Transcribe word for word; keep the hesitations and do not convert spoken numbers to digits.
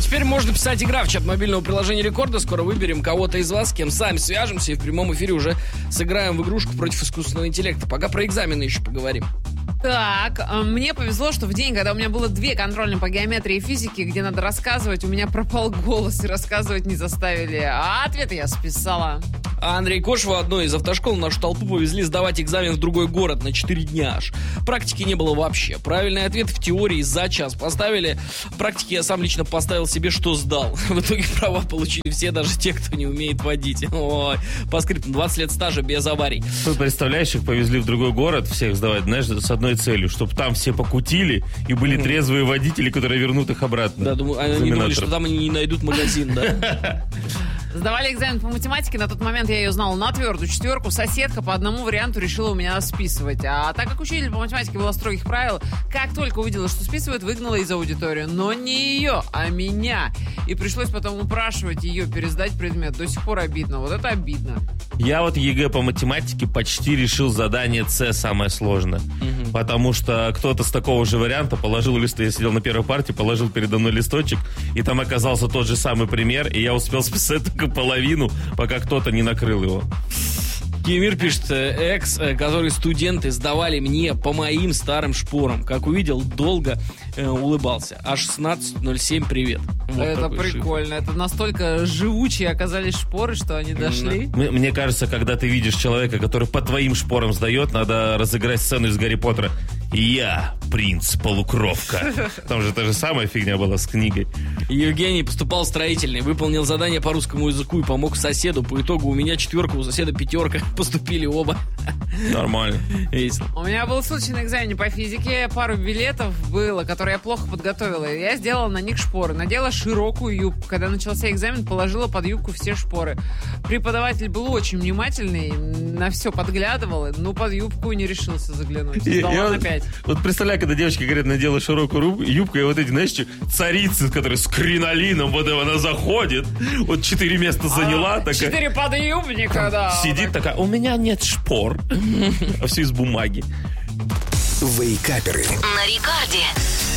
теперь можно писать игра в чат мобильного приложения Рекорда. Скоро выберем кого-то из вас, с кем сами свяжемся и в прямом эфире уже сыграем в игрушку против искусственного интеллекта. Пока про экзамены еще поговорим. Так, мне повезло, что в день, когда у меня было две контрольные по геометрии и физике, где надо рассказывать, у меня пропал голос и рассказывать не заставили. А ответы я списала. А Андрей Кошева одной из автошкол нашу толпу повезли сдавать экзамен в другой город на четыре дня аж. Практики не было вообще. Правильный ответ в теории за час поставили. Практики я сам лично поставил себе, что сдал. В итоге права получили все, даже те, кто не умеет водить. Ой, по скрипту двадцать лет стажа без аварий. Ты представляешь, их повезли в другой город всех сдавать, знаешь, с одной целью, чтобы там все покутили и были mm-hmm. трезвые водители, которые вернут их обратно. Да, думаю, они думали, что там они не найдут магазин, да. Сдавали экзамен по математике, на тот момент я ее знала на твердую четверку. Соседка по одному варианту решила у меня списывать. А так как учитель по математике была строгих правил, как только увидела, что списывает, выгнала из аудитории. Но не ее, а меня. И пришлось потом упрашивать ее пересдать предмет. До сих пор обидно. Вот это обидно. Я вот ЕГЭ по математике почти решил задание С самое сложное. Угу. Потому что кто-то с такого же варианта положил лист, я сидел на первой партии, положил передо мной листочек, и там оказался тот же самый пример, и я успел списать только половину, пока кто-то не накрыл его. Кемир пишет, экс, который студенты сдавали мне по моим старым шпорам. Как увидел, долго э, улыбался. А шестнадцать ноль семь, привет. Вот это прикольно. Шифр. Это настолько живучие оказались шпоры, что они дошли. Мне, мне кажется, когда ты видишь человека, который по твоим шпорам сдает, надо разыграть сцену из Гарри Поттера. Я принц-полукровка. Там же та же самая фигня была с книгой. Евгений поступал в строительный, выполнил задание по русскому языку и помог соседу. По итогу у меня четверка, у соседа пятерка. Поступили оба. Нормально. Весело. У меня был случай на экзамене по физике. Пару билетов было, которые я плохо подготовила. Я сделала на них шпоры. Надела широкую юбку. Когда начался экзамен, положила под юбку все шпоры. Преподаватель был очень внимательный, на все подглядывал, но под юбку не решился заглянуть. Сдала на пять. Вот представляю, когда девочки говорят, надела широкую юбку, и вот эти, знаешь, царицы, которые с кринолином, вот она заходит, вот четыре места заняла. А, такая, четыре подъюбника, да. Сидит так. такая, у меня нет шпор. А все из бумаги. Вейкаперы. На Рекорде.